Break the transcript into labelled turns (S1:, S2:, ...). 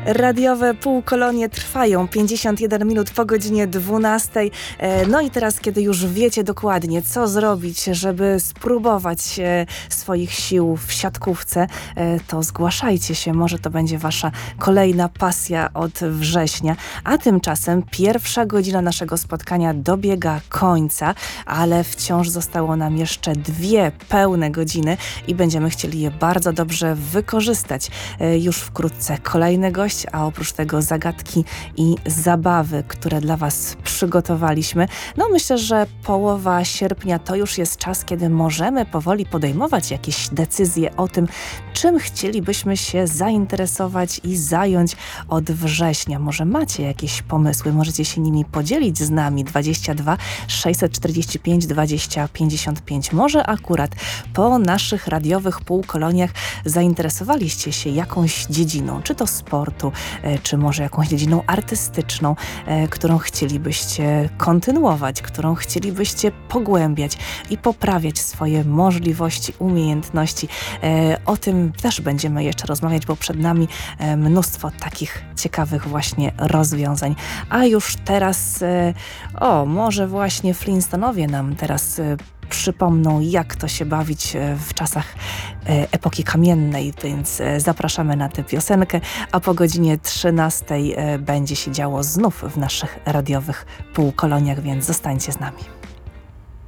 S1: Radiowe półkolonie trwają 51 minut po godzinie 12. No i teraz, kiedy już wiecie dokładnie, co zrobić, żeby spróbować swoich sił w siatkówce, to zgłaszajcie się. Może to będzie wasza kolejna pasja od września. A tymczasem pierwsza godzina naszego spotkania dobiega końca, ale wciąż zostało nam jeszcze 2 pełne godziny i będziemy chcieli je bardzo dobrze wykorzystać. Już wkrótce kolejny gość, a oprócz tego zagadki i zabawy, które dla was przygotowaliśmy. No myślę, że połowa sierpnia to już jest czas, kiedy możemy powoli podejmować jakieś decyzje o tym, czym chcielibyśmy się zainteresować i zająć od września. Może macie jakieś pomysły, możecie się nimi podzielić z nami. 22 645 20 55. Może akurat po naszych radiowych półkoloniach zainteresowaliście się jakąś dziedziną, czy to sportu, czy może jakąś dziedziną artystyczną, którą chcielibyście kontynuować, którą chcielibyście pogłębiać i poprawiać swoje możliwości, umiejętności. O tym też będziemy jeszcze rozmawiać, bo przed nami mnóstwo takich ciekawych właśnie rozwiązań. A już teraz, może właśnie Flintstonowie nam teraz przypomną, jak to się bawić w czasach epoki kamiennej, więc zapraszamy na tę piosenkę, a po godzinie 13 będzie się działo znów w naszych radiowych półkoloniach, więc zostańcie z nami.